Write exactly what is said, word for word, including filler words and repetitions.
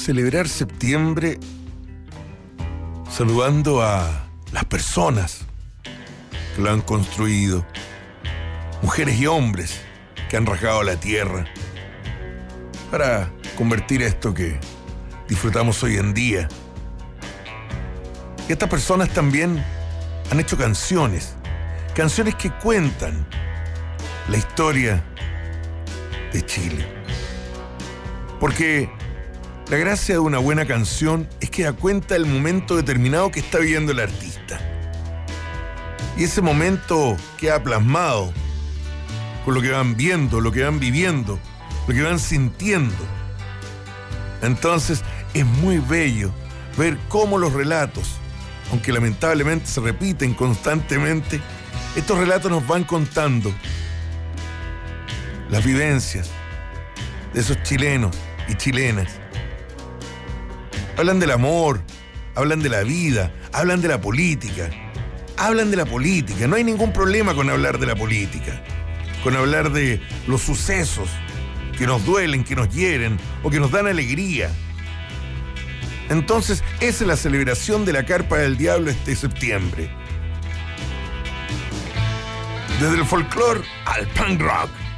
celebrar septiembre saludando a las personas que lo han construido, mujeres y hombres que han rasgado la tierra para convertir esto que disfrutamos hoy en día. Y estas personas también han hecho canciones, canciones que cuentan la historia de Chile. Porque la gracia de una buena canción es que da cuenta del momento determinado que está viviendo el artista. Y ese momento queda plasmado con lo que van viendo, lo que van viviendo, lo que van sintiendo. Entonces es muy bello ver cómo los relatos, aunque lamentablemente se repiten constantemente, estos relatos nos van contando las vivencias de esos chilenos y chilenas. Hablan del amor, hablan de la vida, hablan de la política. Hablan de la política, no hay ningún problema con hablar de la política, con hablar de los sucesos que nos duelen, que nos hieren o que nos dan alegría. Entonces, esa es la celebración de la Carpa del Diablo este septiembre. Desde el folclore al punk rock.